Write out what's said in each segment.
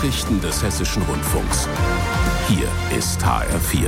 Nachrichten des Hessischen Rundfunks. Hier ist HR4.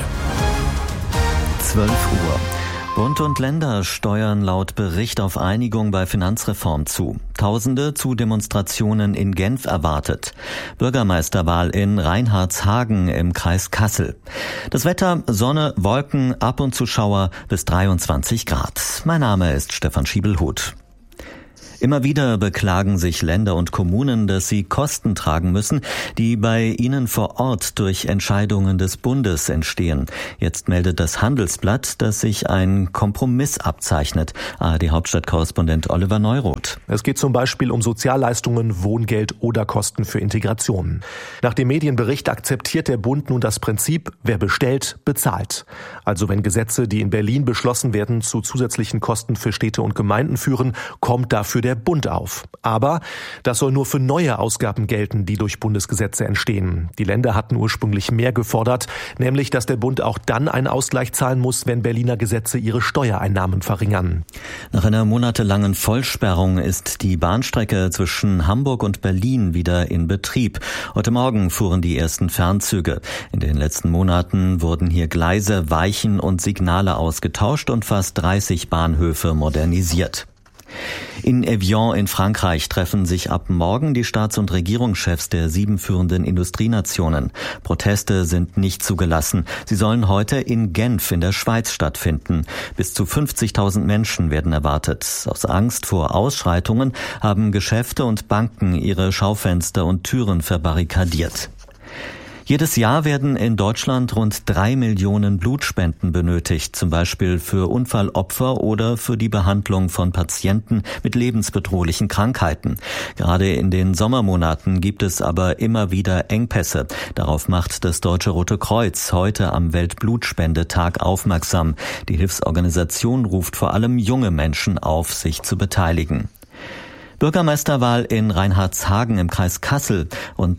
12 Uhr. Bund und Länder steuern laut Bericht auf Einigung bei Finanzreform zu. Tausende zu Demonstrationen in Genf erwartet. Bürgermeisterwahl in Reinhardshagen im Kreis Kassel. Das Wetter: Sonne, Wolken, ab und zu Schauer bis 23 Grad. Mein Name ist Stefan Schiebelhuth. Immer wieder beklagen sich Länder und Kommunen, dass sie Kosten tragen müssen, die bei ihnen vor Ort durch Entscheidungen des Bundes entstehen. Jetzt meldet das Handelsblatt, dass sich ein Kompromiss abzeichnet. ARD-Hauptstadtkorrespondent Oliver Neuroth. Es geht zum Beispiel um Sozialleistungen, Wohngeld oder Kosten für Integration. Nach dem Medienbericht akzeptiert der Bund nun das Prinzip, wer bestellt, bezahlt. Also wenn Gesetze, die in Berlin beschlossen werden, zu zusätzlichen Kosten für Städte und Gemeinden führen, kommt dafür der Bund auf. Aber das soll nur für neue Ausgaben gelten, die durch Bundesgesetze entstehen. Die Länder hatten ursprünglich mehr gefordert, nämlich dass der Bund auch dann einen Ausgleich zahlen muss, wenn Berliner Gesetze ihre Steuereinnahmen verringern. Nach einer monatelangen Vollsperrung ist die Bahnstrecke zwischen Hamburg und Berlin wieder in Betrieb. Heute Morgen fuhren die ersten Fernzüge. In den letzten Monaten wurden hier Gleise, Weichen und Signale ausgetauscht und fast 30 Bahnhöfe modernisiert. In Evian in Frankreich treffen sich ab morgen die Staats- und Regierungschefs der 7 führenden Industrienationen. Proteste sind nicht zugelassen. Sie sollen heute in Genf in der Schweiz stattfinden. Bis zu 50.000 Menschen werden erwartet. Aus Angst vor Ausschreitungen haben Geschäfte und Banken ihre Schaufenster und Türen verbarrikadiert. Jedes Jahr werden in Deutschland rund 3 Millionen Blutspenden benötigt, zum Beispiel für Unfallopfer oder für die Behandlung von Patienten mit lebensbedrohlichen Krankheiten. Gerade in den Sommermonaten gibt es aber immer wieder Engpässe. Darauf macht das Deutsche Rote Kreuz heute am Weltblutspendetag aufmerksam. Die Hilfsorganisation ruft vor allem junge Menschen auf, sich zu beteiligen. Bürgermeisterwahl in Reinhardshagen im Kreis Kassel. Rund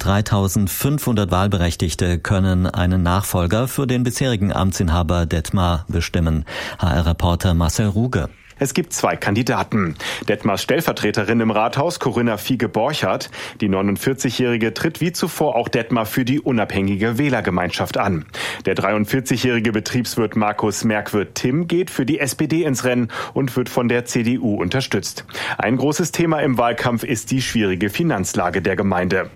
3.500 Wahlberechtigte können einen Nachfolger für den bisherigen Amtsinhaber Detmar bestimmen. HR-Reporter Marcel Ruge. Es gibt 2 Kandidaten. Detmars Stellvertreterin im Rathaus, Corinna Fiege-Borchardt. Die 49-Jährige tritt wie zuvor auch Detmar für die unabhängige Wählergemeinschaft an. Der 43-jährige Betriebswirt Markus Merkwirth-Timm geht für die SPD ins Rennen und wird von der CDU unterstützt. Ein großes Thema im Wahlkampf ist die schwierige Finanzlage der Gemeinde.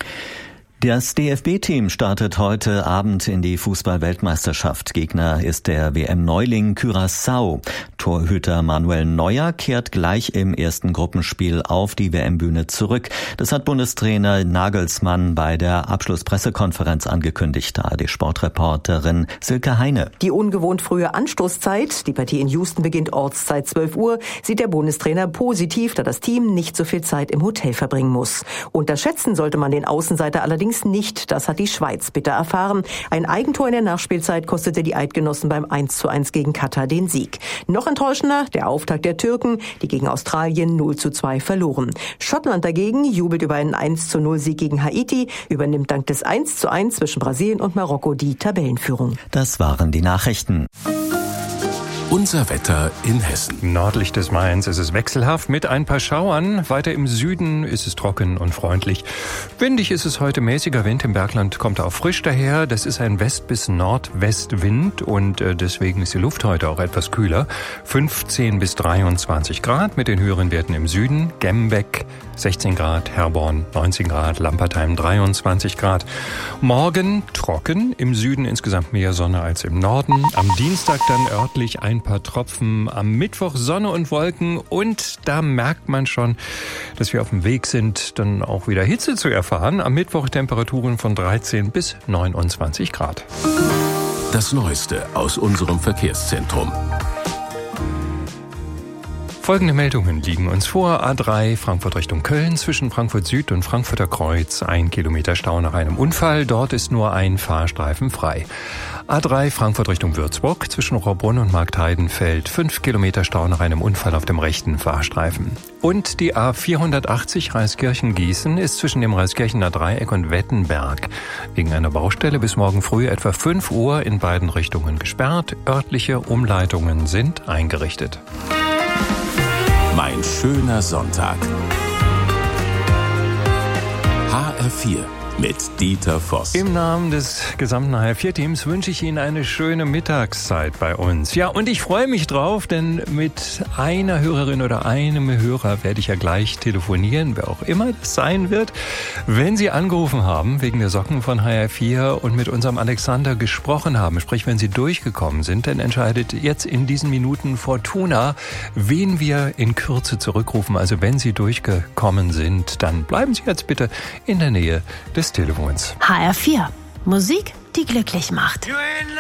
Das DFB-Team startet heute Abend in die Fußball-Weltmeisterschaft. Gegner ist der WM-Neuling Curaçao. Torhüter Manuel Neuer kehrt gleich im ersten Gruppenspiel auf die WM-Bühne zurück. Das hat Bundestrainer Nagelsmann bei der Abschlusspressekonferenz angekündigt. ARD-Sportreporterin Silke Heine. Die ungewohnt frühe Anstoßzeit, die Partie in Houston beginnt Ortszeit 12 Uhr, sieht der Bundestrainer positiv, da das Team nicht so viel Zeit im Hotel verbringen muss. Unterschätzen sollte man den Außenseiter allerdings nicht, das hat die Schweiz bitter erfahren. Ein Eigentor in der Nachspielzeit kostete die Eidgenossen beim 1:1 gegen Katar den Sieg. Noch enttäuschender der Auftakt der Türken, die gegen Australien 0:2 verloren. Schottland dagegen jubelt über einen 1:0 Sieg gegen Haiti, übernimmt dank des 1:1 zwischen Brasilien und Marokko die Tabellenführung. Das waren die Nachrichten. Unser Wetter in Hessen. Nördlich des Mains ist es wechselhaft mit ein paar Schauern. Weiter im Süden ist es trocken und freundlich. Windig ist es heute, mäßiger Wind. Im Bergland kommt er auch frisch daher. Das ist ein West- bis Nordwestwind und deswegen ist die Luft heute auch etwas kühler. 15 bis 23 Grad mit den höheren Werten im Süden. Gembeck 16 Grad, Herborn 19 Grad, Lampertheim 23 Grad. Morgen trocken, im Süden insgesamt mehr Sonne als im Norden. Am Dienstag dann örtlich ein paar Tropfen, am Mittwoch Sonne und Wolken und da merkt man schon, dass wir auf dem Weg sind, dann auch wieder Hitze zu erfahren. Am Mittwoch Temperaturen von 13 bis 29 Grad. Das Neueste aus unserem Verkehrszentrum. Folgende Meldungen liegen uns vor. A3 Frankfurt Richtung Köln zwischen Frankfurt Süd und Frankfurter Kreuz. 1 Kilometer Stau nach einem Unfall. Dort ist nur ein Fahrstreifen frei. A3 Frankfurt Richtung Würzburg zwischen Rohrbrunn und Marktheidenfeld. 5 Kilometer Stau nach einem Unfall auf dem rechten Fahrstreifen. Und die A480 Reiskirchen-Gießen ist zwischen dem Reiskirchener Dreieck und Wettenberg wegen einer Baustelle bis morgen früh etwa 5 Uhr in beiden Richtungen gesperrt. Örtliche Umleitungen sind eingerichtet. Mein schöner Sonntag. HR4 mit Dieter Voss. Im Namen des gesamten HR4-Teams wünsche ich Ihnen eine schöne Mittagszeit bei uns. Ja, und ich freue mich drauf, denn mit einer Hörerin oder einem Hörer werde ich ja gleich telefonieren, wer auch immer das sein wird. Wenn Sie angerufen haben wegen der Socken von HR4 und mit unserem Alexander gesprochen haben, sprich wenn Sie durchgekommen sind, dann entscheidet jetzt in diesen Minuten Fortuna, wen wir in Kürze zurückrufen. Also wenn Sie durchgekommen sind, dann bleiben Sie jetzt bitte in der Nähe des Telefons. HR4. Musik, die glücklich macht.